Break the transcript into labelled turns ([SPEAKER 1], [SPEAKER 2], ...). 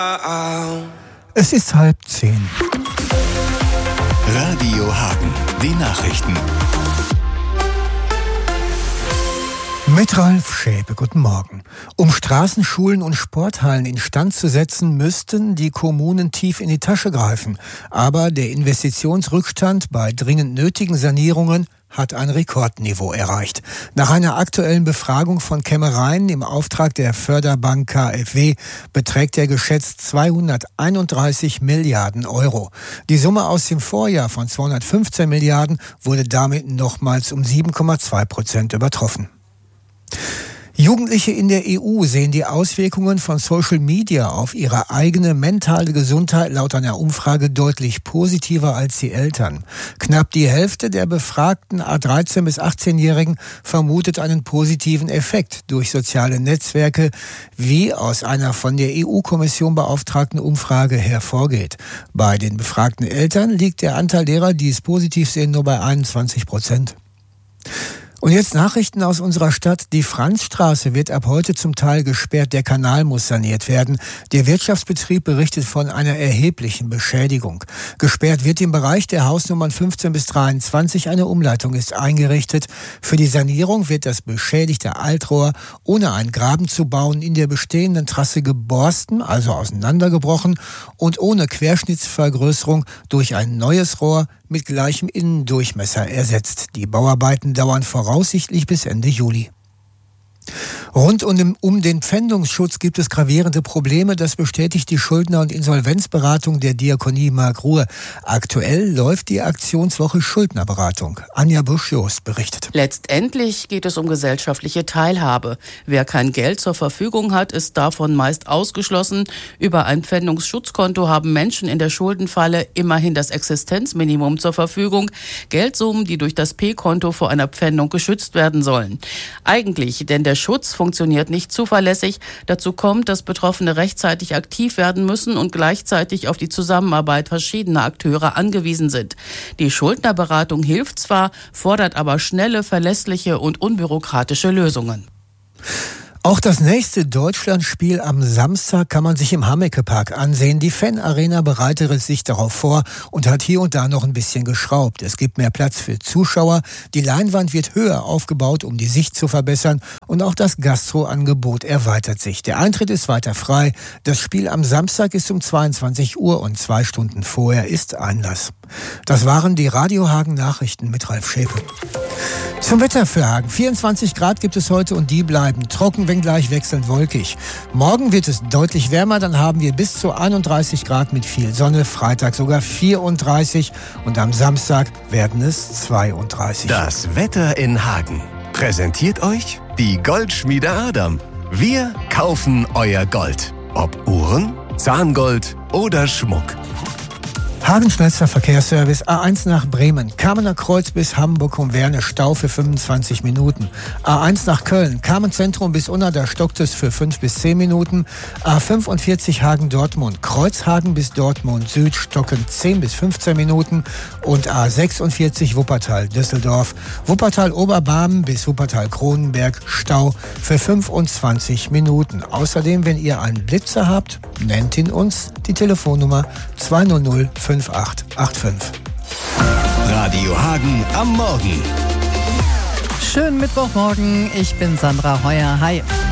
[SPEAKER 1] Es ist 9:30.
[SPEAKER 2] Radio Hagen, die Nachrichten.
[SPEAKER 1] Mit Ralf Schäpe, guten Morgen. Um Straßen, Schulen und Sporthallen instand zu setzen, müssten die Kommunen tief in die Tasche greifen. Aber der Investitionsrückstand bei dringend nötigen Sanierungen hat ein Rekordniveau erreicht. Nach einer aktuellen Befragung von Kämmereien im Auftrag der Förderbank KfW beträgt er geschätzt 231 Milliarden Euro. Die Summe aus dem Vorjahr von 215 Milliarden wurde damit nochmals um 7,2% übertroffen. Jugendliche in der EU sehen die Auswirkungen von Social Media auf ihre eigene mentale Gesundheit laut einer Umfrage deutlich positiver als die Eltern. Knapp die Hälfte der befragten 13- bis 18-Jährigen vermutet einen positiven Effekt durch soziale Netzwerke, wie aus einer von der EU-Kommission beauftragten Umfrage hervorgeht. Bei den befragten Eltern liegt der Anteil derer, die es positiv sehen, nur bei 21%. Und jetzt Nachrichten aus unserer Stadt. Die Franzstraße wird ab heute zum Teil gesperrt. Der Kanal muss saniert werden. Der Wirtschaftsbetrieb berichtet von einer erheblichen Beschädigung. Gesperrt wird im Bereich der Hausnummern 15 bis 23. Eine Umleitung ist eingerichtet. Für die Sanierung wird das beschädigte Altrohr, ohne einen Graben zu bauen, in der bestehenden Trasse geborsten, also auseinandergebrochen, und ohne Querschnittsvergrößerung durch ein neues Rohr mit gleichem Innendurchmesser ersetzt. Die Bauarbeiten dauern voraussichtlich bis Ende Juli. Rund um den Pfändungsschutz gibt es gravierende Probleme. Das bestätigt die Schuldner- und Insolvenzberatung der Diakonie Markruhe. Aktuell läuft die Aktionswoche Schuldnerberatung. Anja Busch-Jost berichtet.
[SPEAKER 3] Letztendlich geht es um gesellschaftliche Teilhabe. Wer kein Geld zur Verfügung hat, ist davon meist ausgeschlossen. Über ein Pfändungsschutzkonto haben Menschen in der Schuldenfalle immerhin das Existenzminimum zur Verfügung. Geldsummen, die durch das P-Konto vor einer Pfändung geschützt werden sollen. Eigentlich, denn der Schutz funktioniert nicht zuverlässig. Dazu kommt, dass Betroffene rechtzeitig aktiv werden müssen und gleichzeitig auf die Zusammenarbeit verschiedener Akteure angewiesen sind. Die Schuldnerberatung hilft zwar, fordert aber schnelle, verlässliche und unbürokratische Lösungen.
[SPEAKER 1] Auch das nächste Deutschlandspiel am Samstag kann man sich im Hammeke-Park ansehen. Die Fanarena bereitet sich darauf vor und hat hier und da noch ein bisschen geschraubt. Es gibt mehr Platz für Zuschauer. Die Leinwand wird höher aufgebaut, um die Sicht zu verbessern. Und auch das Gastroangebot erweitert sich. Der Eintritt ist weiter frei. Das Spiel am Samstag ist um 22 Uhr und 2 Stunden vorher ist Einlass. Das waren die Radio Hagen Nachrichten mit Ralf Schäpe. Zum Wetter für Hagen. 24 Grad gibt es heute und die bleiben trocken, wenngleich wechselnd wolkig. Morgen wird es deutlich wärmer, dann haben wir bis zu 31 Grad mit viel Sonne, Freitag sogar 34 und am Samstag werden es 32.
[SPEAKER 2] Das Wetter in Hagen präsentiert euch die Goldschmiede Adam. Wir kaufen euer Gold. Ob Uhren, Zahngold oder Schmuck.
[SPEAKER 1] Hagen schnellster Verkehrsservice. A1 nach Bremen, Kamener Kreuz bis Hamburg-Humberne, Stau für 25 Minuten. A1 nach Köln, Kamenzentrum bis Unna, da stockt es für 5 bis 10 Minuten. A45 Hagen-Dortmund, Kreuzhagen bis Dortmund Süd, stocken 10 bis 15 Minuten. Und A46 Wuppertal-Düsseldorf, Wuppertal-Oberbarmen bis Wuppertal-Kronenberg, Stau für 25 Minuten. Außerdem, wenn ihr einen Blitzer habt, nennt ihn uns, die Telefonnummer 200 5885.
[SPEAKER 2] Radio Hagen am Morgen.
[SPEAKER 4] Schönen Mittwochmorgen, ich bin Sandra Heuer. Hi.